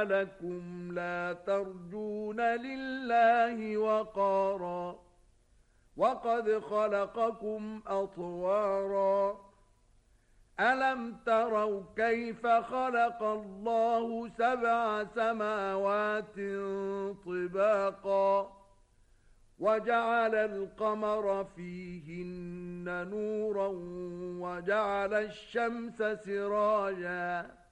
ما لكم لا ترجون لله وقارا وقد خلقكم أطوارا ألم تروا كيف خلق الله 7 سماوات طباقا وجعل القمر فيهن نورا وجعل الشمس سراجا